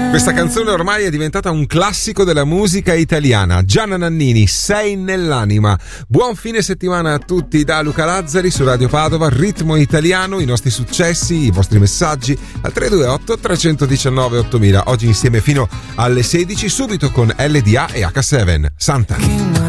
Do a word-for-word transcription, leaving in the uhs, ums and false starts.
Questa canzone ormai è diventata un classico della musica italiana. Gianna Nannini, Sei nell'anima. Buon fine settimana a tutti da Luca Lazzari su Radio Padova. Ritmo italiano, i nostri successi, i vostri messaggi al tre due otto tre uno nove ottomila. Oggi insieme fino alle sedici, subito con L D A e acca sette. Santa.